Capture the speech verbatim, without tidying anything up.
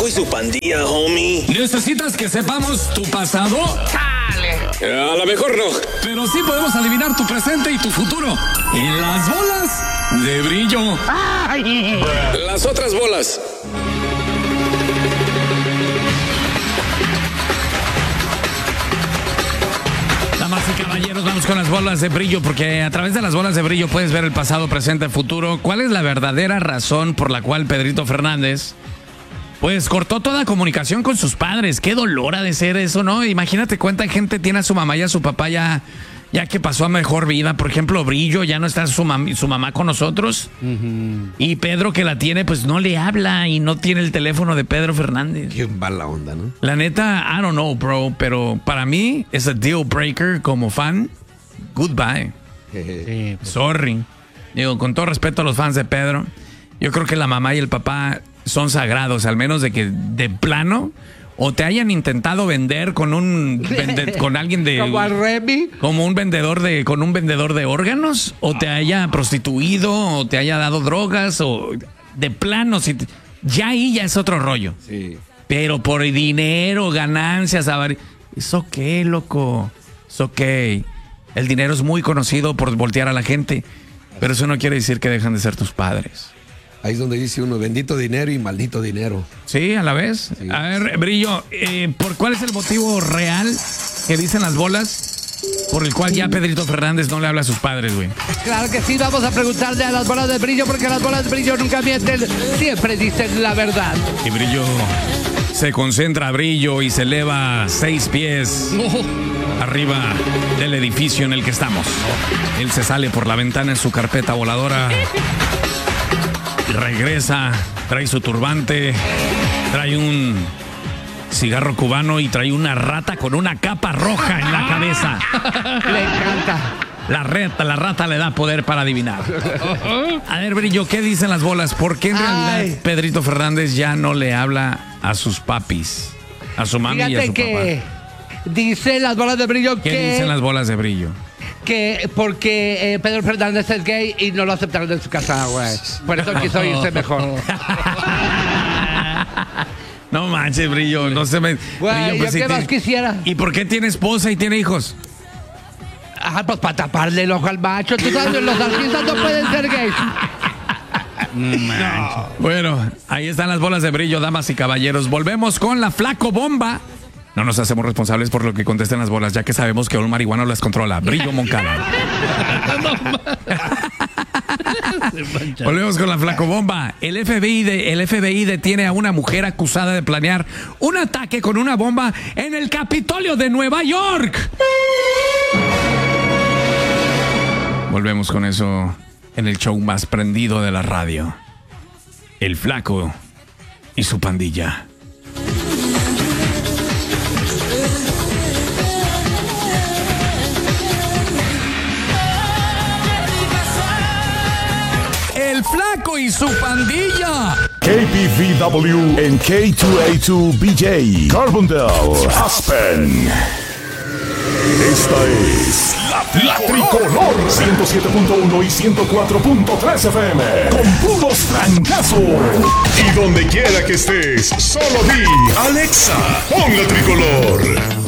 Flaco y su pandilla, homie. ¿Necesitas que sepamos tu pasado? ¡Dale! A lo mejor no. Pero sí podemos adivinar tu presente y tu futuro. En las bolas de brillo. Ay. Las otras bolas. Damas y caballeros, vamos con las bolas de brillo, porque a través de las bolas de brillo puedes ver el pasado, presente, futuro. ¿Cuál es la verdadera razón por la cual Pedrito Fernández pues cortó toda comunicación con sus padres? Qué dolor ha de ser eso, ¿no? Imagínate cuánta gente tiene a su mamá y a su papá ya, ya que pasó a mejor vida. Por ejemplo, Brillo, ya no está su, mam- su mamá con nosotros. Uh-huh. Y Pedro, que la tiene, pues no le habla y no tiene el teléfono de Pedro Fernández. Qué mala onda, ¿no? La neta, I don't know, bro, pero para mí es a deal breaker como fan. Goodbye. Sí, pues. Sorry. Digo, con todo respeto a los fans de Pedro, yo creo que la mamá y el papá son sagrados, al menos de que de plano o te hayan intentado vender con un vende, con alguien de como a Remy, como un vendedor de con un vendedor de órganos, o te haya prostituido o te haya dado drogas, o de plano si te, ya ahí ya es otro rollo. Sí. Pero por dinero, ganancias, avar... ¿eso qué, loco? ¿Eso qué? El dinero es muy conocido por voltear a la gente, pero eso no quiere decir que dejan de ser tus padres. Ahí es donde dice uno, bendito dinero y maldito dinero. Sí, a la vez. Sí. A ver, Brillo, eh, ¿por cuál es el motivo real que dicen las bolas por el cual ya Pedrito Fernández no le habla a sus padres, güey? Claro que sí, vamos a preguntarle a las bolas de Brillo, porque las bolas de Brillo nunca mienten, siempre dicen la verdad. Y Brillo se concentra, Brillo, y se eleva seis pies oh. arriba del edificio en el que estamos. Él se sale por la ventana en su carpeta voladora. Regresa, trae su turbante, trae un cigarro cubano y trae una rata con una capa roja en la cabeza. Le encanta. La rata, la rata le da poder para adivinar. A ver, Brillo, ¿qué dicen las bolas? ¿Por qué en realidad Ay. Pedrito Fernández ya no le habla a sus papis? A su mami Fíjate y a su que papá. Dicen las bolas de Brillo ¿Qué que... ¿Qué dicen las bolas de Brillo? Que porque eh, Pedro Fernández es gay y no lo aceptaron en su casa, güey. Por eso quiso irse mejor. No manches, Brillo, no se me... Güey, Brillo, yo pues, qué si más te... quisiera. ¿Y por qué tiene esposa y tiene hijos? Ajá, pues para taparle el ojo al macho. Tú sabes, los artistas no pueden ser gays. No. Bueno, ahí están las bolas de Brillo, damas y caballeros. Volvemos con la Flaco Bomba. No nos hacemos responsables por lo que contesten las bolas, ya que sabemos que un marihuano las controla. Brillo Moncada. Volvemos con la Flaco Bomba. El F B I, de, el F B I detiene a una mujer acusada de planear un ataque con una bomba en el Capitolio de Nueva York. Volvemos con eso en el show más prendido de la radio. El Flaco y su pandilla. El Flaco y su pandilla. K P V W en K dos A dos B J, Carbondale, Aspen. Esta es la, la Tricolor ciento siete punto uno y ciento cuatro punto tres F M con puros trancazos. Y donde quiera que estés, solo di Alexa, pon la Tricolor.